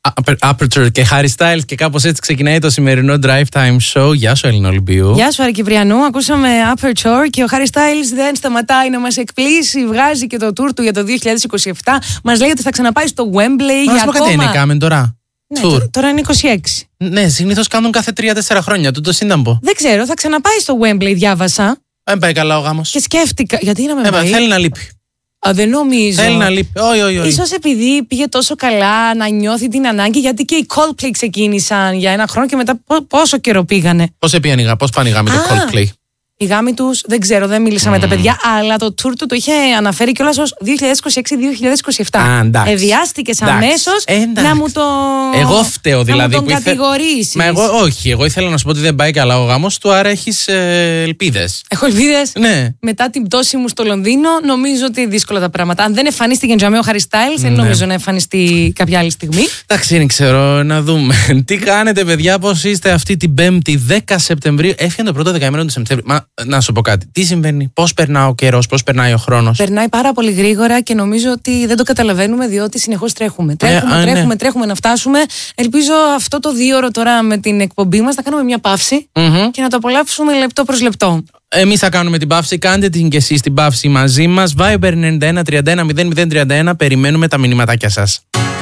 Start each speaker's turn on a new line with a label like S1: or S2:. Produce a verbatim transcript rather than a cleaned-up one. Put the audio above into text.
S1: Aperture και Harry Styles, και κάπως έτσι ξεκινάει το σημερινό Drive Time Show. Γεια σου, Έλληνα Ολυμπίου.
S2: Γεια σου, Αρκυπριανού. Ακούσαμε Aperture και ο Harry Styles δεν σταματάει να μας εκπλήσει. Βγάζει και το tour του για το δύο χιλιάδες είκοσι επτά. Μας λέει ότι θα ξαναπάει στο Wembley.
S1: Μας πω κάτι είναι κάμεν τώρα.
S2: Ναι, τώρα, τώρα είναι είκοσι έξι.
S1: Ναι, συνήθως κάνουν κάθε τρία τέσσερα χρόνια. Του το σύνταμπο.
S2: Δεν ξέρω, θα ξαναπάει στο Wembley, διάβασα.
S1: Δεν πάει καλά ο γάμος.
S2: Και σκέφτηκα. Γιατί να με
S1: ε,
S2: πάει.
S1: Θέλει να λείπει.
S2: Α, δεν νομίζω.
S1: Θέλει να λείπει. Όχι, όχι, όχι.
S2: Ίσως επειδή πήγε τόσο καλά να νιώθει την ανάγκη, γιατί και οι Coldplay ξεκίνησαν για ένα χρόνο και μετά πόσο καιρό πήγανε.
S1: Πώς έπιανε, πώς πάνε οι γάμοι το Coldplay.
S2: Οι γάμοι τους, δεν ξέρω, δεν μίλησα mm. με τα παιδιά, αλλά το tour του το είχε αναφέρει κιόλας ως δύο χιλιάδες είκοσι έξι δύο χιλιάδες είκοσι επτά. Εδιάστηκες αμέσως ε, να μου το.
S1: Εγώ φταίω δηλαδή.
S2: Να μου τον κατηγορήσεις.
S1: Μα εγώ, όχι, εγώ ήθελα να σου πω ότι δεν πάει καλά ο γάμος του, άρα έχεις ε, ελπίδες.
S2: Έχω ελπίδες.
S1: Ναι.
S2: Μετά την πτώση μου στο Λονδίνο, νομίζω ότι δύσκολα τα πράγματα. Αν δεν εμφανίστηκε τζαμί ο Harry Styles, δεν ναι. νομίζω να εμφανιστεί κάποια άλλη στιγμή.
S1: Εντάξει, δεν ξέρω, να δούμε. Τι κάνετε, παιδιά, πώς είστε αυτή την Πέμπτη δέκα Σεπτεμβρίου. Έφυγε το πρώτο δεκαήμερο του Σεπτεμβρίου. Μα να σου πω κάτι. Τι συμβαίνει, πώς περνάει ο καιρός, πώς περνάει ο χρόνος.
S2: Περνάει πάρα πολύ γρήγορα και νομίζω ότι δεν το καταλαβαίνουμε, διότι συνεχώς τρέχουμε. Τρέχουμε,
S1: ε, α,
S2: τρέχουμε,
S1: ναι.
S2: τρέχουμε να φτάσουμε. Ελπίζω αυτό το δύο ώρο τώρα με την εκπομπή μας να κάνουμε μια παύση
S1: mm-hmm.
S2: και να το απολαύσουμε λεπτό προς λεπτό.
S1: Εμείς θα κάνουμε την παύση, κάντε την και εσείς την παύση μαζί μας. Viber ενενήντα ένα τριάντα ένα μηδέν μηδέν τριάντα ένα, περιμένουμε τα μηνύματάκια σας.